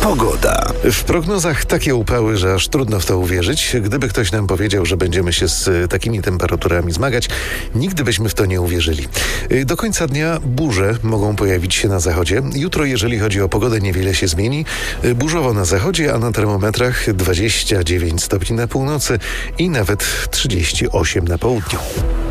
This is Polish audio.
Pogoda. W prognozach takie upały, że aż trudno w to uwierzyć. Gdyby ktoś nam powiedział, że będziemy się z takimi temperaturami zmagać, nigdy byśmy w to nie uwierzyli. Do końca dnia burze mogą pojawić się na zachodzie. Jutro, jeżeli chodzi o pogodę, niewiele się zmieni. Burzowo na zachodzie, a na termometrach 29 stopni na północy i nawet 38 na południu.